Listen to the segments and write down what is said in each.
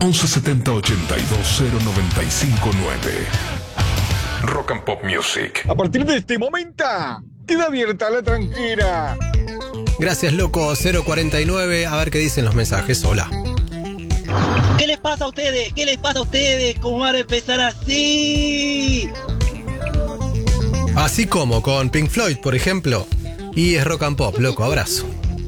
1170 82 0959. Rock and Pop Music. A partir de este momento, queda abierta la tranquera. Gracias, loco. 049. A ver qué dicen los mensajes. Hola. ¿Qué les pasa a ustedes? ¿Qué les pasa a ustedes? ¿Cómo van a empezar así? Así como con Pink Floyd, por ejemplo. Y es Rock and Pop, loco. Abrazo.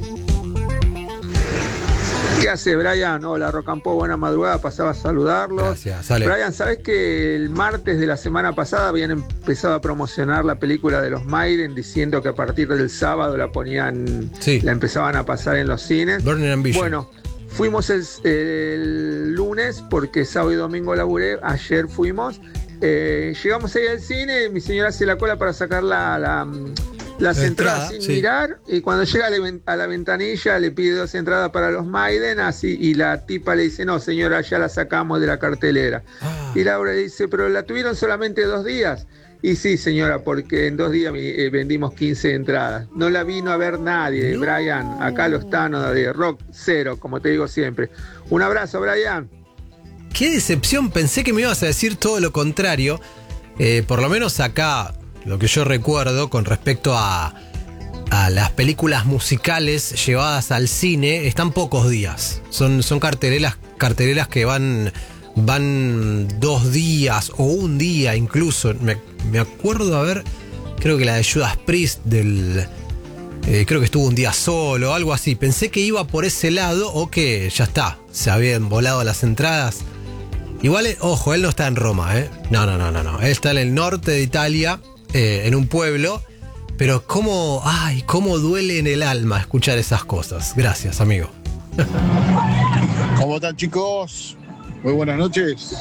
¿Qué hace, Brian? Hola, Rock and Pop, buena madrugada, pasaba a saludarlos. Gracias, sale. Brian, ¿sabés que el martes de la semana pasada habían empezado a promocionar la película de los Maiden diciendo que a partir del sábado la ponían, sí, la empezaban a pasar en los cines? Burning Ambition. Bueno, fuimos el lunes porque sábado y domingo laburé, ayer fuimos. Llegamos ahí al cine, mi señora hace la cola para sacar las entradas sin mirar, y cuando llega a la ventanilla le pide 2 entradas para los Maiden, así, y la tipa le dice, no señora, ya la sacamos de la cartelera. Y Laura le dice, pero la tuvieron solamente 2 días. Y sí, señora, porque en 2 días vendimos 15 entradas. No la vino a ver nadie, Brian. Acá los tanos de Rock Cero, como te digo siempre. Un abrazo, Brian. Qué decepción, pensé que me ibas a decir todo lo contrario. Por lo menos acá, lo que yo recuerdo con respecto a las películas musicales llevadas al cine, están pocos días. Son carteleras que van 2 días o 1 día incluso. Me acuerdo, a ver, creo que la de Judas Priest creo que estuvo 1 día solo, algo así. Pensé que iba por ese lado o que ya está, se habían volado las entradas. Igual, ojo, él no está en Roma, ¿eh? No. Él está en el norte de Italia, en un pueblo. Pero cómo duele en el alma escuchar esas cosas. Gracias, amigo. ¿Cómo están, chicos? Muy buenas noches.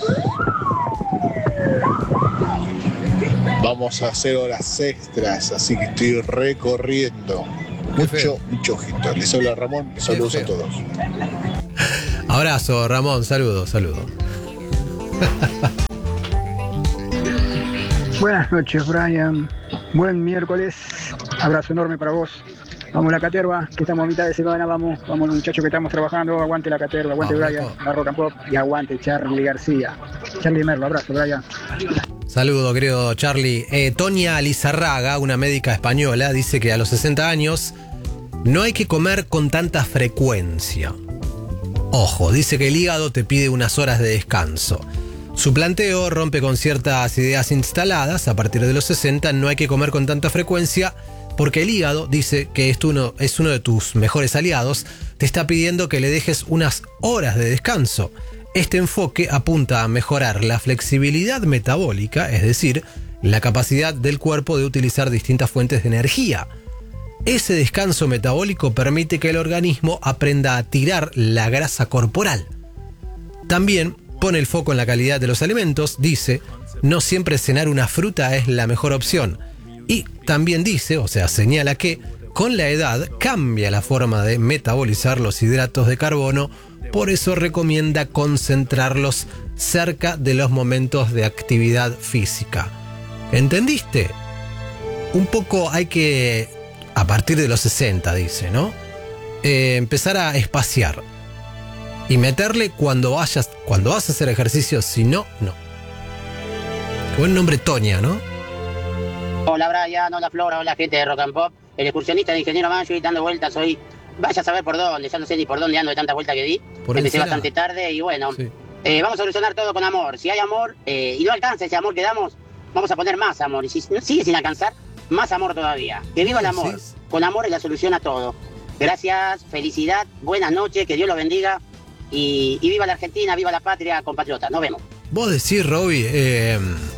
Vamos a hacer horas extras, así que estoy recorriendo. Mucho ojito. Les habla Ramón, saludos a todos. Abrazo, Ramón, saludos. Buenas noches, Brian. Buen miércoles. Abrazo enorme para vos. Vamos a la caterva, que estamos a mitad de semana. Vamos los muchachos que estamos trabajando. Aguante la caterva, aguante Brian, la Rock and Pop, y aguante Charlie García. Charlie Merlo, abrazo, Brian. Saludo, querido Charlie. Tonia Lizarraga, una médica española, dice que a los 60 años no hay que comer con tanta frecuencia. Ojo, dice que el hígado te pide unas horas de descanso. Su planteo rompe con ciertas ideas instaladas. A partir de los 60 no hay que comer con tanta frecuencia porque el hígado, dice que es uno de tus mejores aliados, te está pidiendo que le dejes unas horas de descanso. Este enfoque apunta a mejorar la flexibilidad metabólica, es decir, la capacidad del cuerpo de utilizar distintas fuentes de energía. Ese descanso metabólico permite que el organismo aprenda a tirar la grasa corporal. También pone el foco en la calidad de los alimentos. Dice, no siempre cenar una fruta es la mejor opción. Y también dice, o sea, señala que con la edad cambia la forma de metabolizar los hidratos de carbono. Por eso recomienda concentrarlos cerca de los momentos de actividad física. ¿Entendiste? Un poco hay que, a partir de los 60, dice, ¿no? Empezar a espaciar. Y meterle cuando vas a hacer ejercicio, si no, no. Qué buen nombre, Toña, ¿no? Hola Brian, hola Flora, hola gente de Rock and Pop. El excursionista de Ingeniero Mayo y dando vueltas hoy. Vaya a saber por dónde, ya no sé ni por dónde ando de tanta vuelta que di. Empecé bastante tarde y bueno, sí. Vamos a solucionar todo con amor. Si hay amor y no alcanza ese amor que damos, vamos a poner más amor. Y si sigue sin alcanzar, más amor todavía. Que viva el amor. Sí. Con amor es la solución a todo. Gracias, felicidad, buenas noches, que Dios los bendiga. Y viva la Argentina, viva la patria, compatriotas. Nos vemos. Vos decís, Robbie,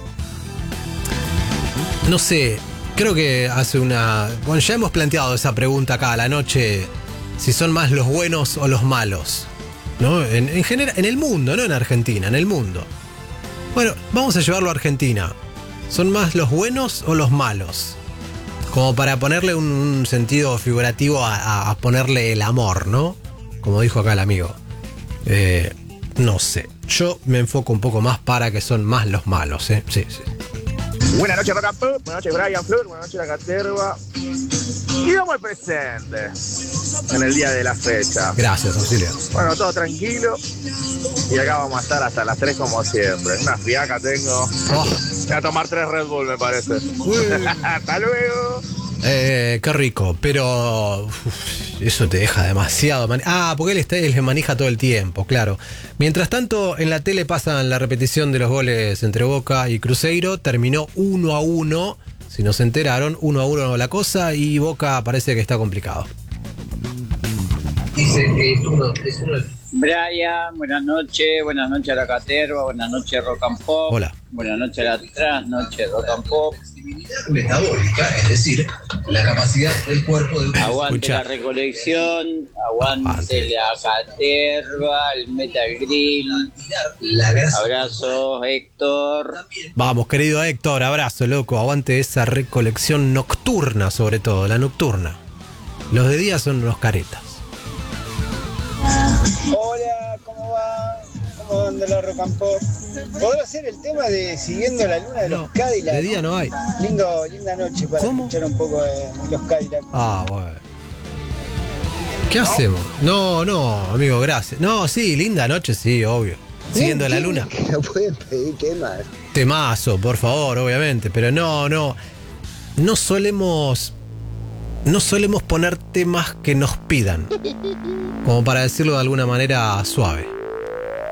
no sé, creo que bueno, ya hemos planteado esa pregunta acá a la noche, si son más los buenos o los malos, ¿no? En general, en el mundo, no en Argentina, en el mundo. Bueno, vamos a llevarlo a Argentina. ¿Son más los buenos o los malos? Como para ponerle un sentido figurativo a ponerle el amor, ¿no? Como dijo acá el amigo. No sé, yo me enfoco un poco más para que son más los malos, ¿eh? Sí. Buenas noches, Rock and Pop. Buenas noches, Brian Flor. Buenas noches, La Caterva. Y vamos al presente, en el día de la fecha. Gracias, Auxilio. Bueno, todo tranquilo. Y acá vamos a estar hasta las 3 como siempre. Una friaca tengo. Voy a tomar 3 Red Bull, me parece. Hasta luego. Qué rico, pero eso te deja demasiado. Porque él le maneja todo el tiempo, claro. Mientras tanto, en la tele pasan la repetición de los goles entre Boca y Cruzeiro. Terminó 1-1. Si no se enteraron, 1-1 la cosa y Boca parece que está complicado. Dice que es uno. Brian, buenas noches a la Caterva, buenas noches Rock and Pop. Hola. Buenas noches a la trasnoche Rock and Pop. Metabólica, es decir, la capacidad del cuerpo de... Aguante Escucha. la recolección, aguante la Caterva, el Metal Grill. Abrazos, Héctor. Vamos, querido Héctor, abrazo, loco. Aguante esa recolección nocturna, sobre todo, la nocturna. Los de día son unos caretas. Hola, ¿cómo va? ¿Cómo anda la Rock and Pop? ¿Podrá hacer el tema de Siguiendo la Luna de los Cadillacs? De día no hay. Linda noche para escuchar un poco de los Cadillacs. Bueno. ¿Qué hacemos? No, amigo, gracias. No, sí, linda noche, sí, obvio. Siguiendo la Luna. Que no pueden pedir temas. Temazo, por favor, obviamente. Pero no solemos poner temas que nos pidan. Como para decirlo de alguna manera suave.